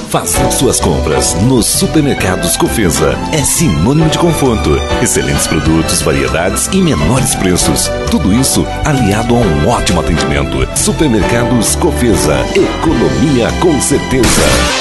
Fazer suas compras nos supermercados Cofesa é sinônimo de conforto, excelentes produtos, variedades e menores preços. Tudo isso aliado a um ótimo atendimento. Supermercados Cofesa, economia com certeza.